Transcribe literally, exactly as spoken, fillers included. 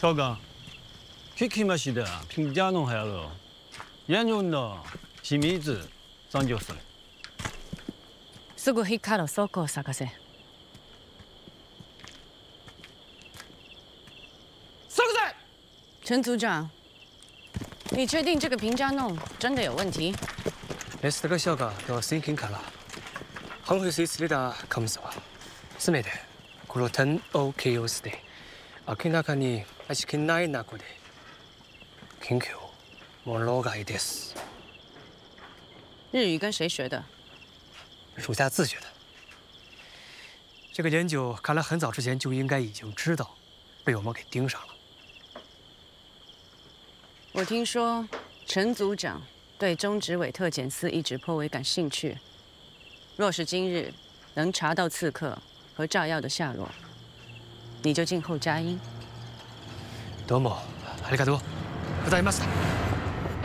跳岗，聞きました。平家の部屋研究の清水三十岁。 すぐ光る倉庫を探せ。 搜在。 陈组长，你确定这个平家弄真的有问题？ レストが小がの新品から한국에서있으리다감사와すべてこの点を形容して明らかに味気ない中で研究物がいいです。 日语跟谁学的？ 属下自学的。这个研究看来很早之前就应该已经知道，被我们给盯上了。 我听说陈组长对中执委特检司一直颇为感兴趣。若是今日能查到刺客和炸药的下落，你就静候佳音。 どうもありがとうございました。